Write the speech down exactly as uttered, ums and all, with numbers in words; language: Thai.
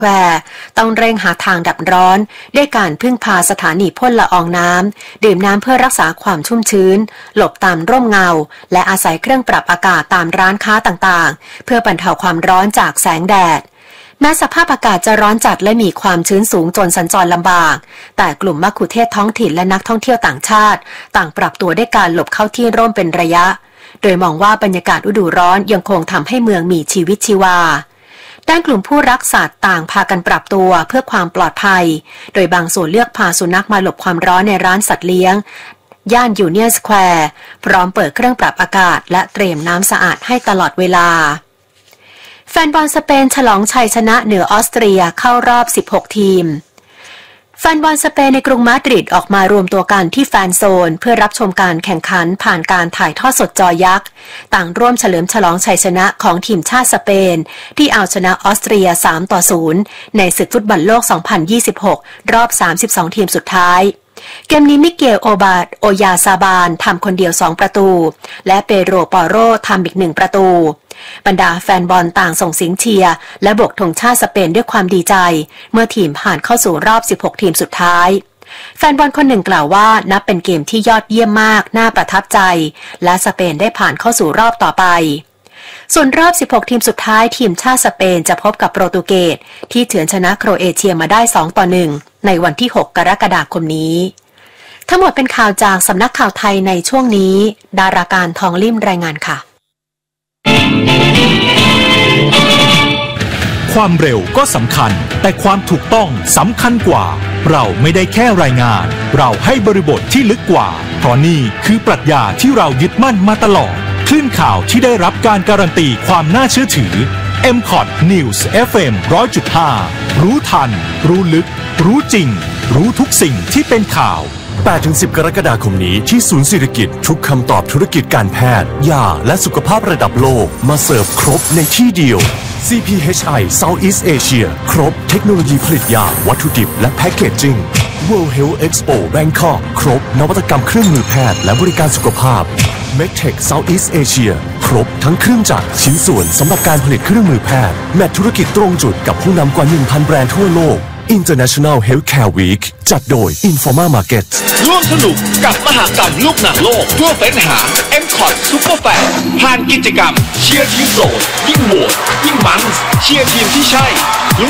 แควร์ต้องเร่งหาทางดับร้อนด้วยการพึ่งพาสถานีพ่นละอองน้ำดื่มน้ำเพื่อรักษาความชุ่มชื้นหลบตามร่มเงาและอาศัยเครื่องปรับอากาศตามร้านค้าต่างๆเพื่อบรรเทาความร้อนจากแสงแดดแม้สภาพอากาศจะร้อนจัดและมีความชื้นสูงจนสัญจรลำบากแต่กลุ่มมัคคุเทศก์ท้องถิ่นและนักท่องเที่ยวต่างชาติต่างปรับตัวด้วยการหลบเข้าที่ร่มเป็นระยะโดยมองว่าบรรยากาศฤดูร้อนยังคงทำให้เมืองมีชีวิตชีวาด้านกลุ่มผู้รักสัตว์ต่างพากันปรับตัวเพื่อความปลอดภัยโดยบางส่วนเลือกพาสุนัขมาหลบความร้อนในร้านสัตว์เลี้ยงย่านยูเนียนสแควร์พร้อมเปิดเครื่องปรับอากาศและเตรียมน้ำสะอาดให้ตลอดเวลาแฟนบอลสเปนฉลองชัยชนะเหนือออสเตรียเข้ารอบสิบหกทีมแฟนบอลสเปนในกรุงมาดริดออกมารวมตัวกันที่แฟนโซนเพื่อรับชมการแข่งขันผ่านการถ่ายทอดสดจอยักษ์ต่างร่วมเฉลิมฉลองชัยชนะของทีมชาติสเปนที่เอาชนะออสเตรียสามต่อศูนย์ในศึกฟุตบอลโลกสองพันยี่สิบหกรอบสามสิบสองทีมสุดท้ายเกมนี้มิเกลโอบาดโอยาซาบานทำคนเดียวสองประตูและเปโรปอโรทำอีกหนึ่งประตูบรรดาแฟนบอลต่างส่งเสียงเชียร์และโบกธงชาติสเปนด้วยความดีใจเมื่อทีมผ่านเข้าสู่รอบสิบหกทีมสุดท้ายแฟนบอลคนหนึ่งกล่าวว่านับเป็นเกมที่ยอดเยี่ยมมากน่าประทับใจและสเปนได้ผ่านเข้าสู่รอบต่อไปส่วนรอบสิบหกทีมสุดท้ายทีมชาติสเปนจะพบกับโปรตุเกสที่เฉือนชนะโครเอเชียมาได้สองต่อหนึ่งในวันที่หกกรกฎาคมนี้ทั้งหมดเป็นข่าวจากสำนักข่าวไทยในช่วงนี้ดาราการทองลิ่มรายงานค่ะความเร็วก็สำคัญแต่ความถูกต้องสำคัญกว่าเราไม่ได้แค่รายงานเราให้บริบทที่ลึกกว่าเพราะนี่คือปรัชญาที่เรายึดมั่นมาตลอดคลื่นข่าวที่ได้รับการการันตีความน่าเชื่อถือ เอ็ม คอท News เอฟ เอ็ม หนึ่งร้อยจุดห้า รู้ทันรู้ลึกรู้จริงรู้ทุกสิ่งที่เป็นข่าวแปดถึงสิบ กรกฎาคมนี้ที่ศูนย์เศรษฐกิจทุกคำตอบธุรกิจการแพทย์ยาและสุขภาพระดับโลกมาเสิร์ฟครบในที่เดียว ซี พี เอช ไอ Southeast Asia ครบเทคโนโลยีผลิตยาวัตถุดิบและแพ็กเกจจิ้ง World Health Expo Bangkok ครบนวัตกรรมเครื่องมือแพทย์และบริการสุขภาพ Medtech Southeast Asia ครบทั้งเครื่องจักรชิ้นส่วนสำหรับการผลิตเครื่องมือแพทย์แมทธุรกิจตรงจุดกับผู้นำกว่า หนึ่งพัน แบรนด์ทั่วโลกInternational Healthcare Week จัดโดย Informa Market ร่วมสนุกกับมหกรรมลูกหนังโลกทั่วเฟ้นหา เอ็ม คอท Super Fan ผ่านกิจกรรมเชียร์ทีมโสดยิ่งโหวตยิ่งมันเชียร์ทีมที่ใช่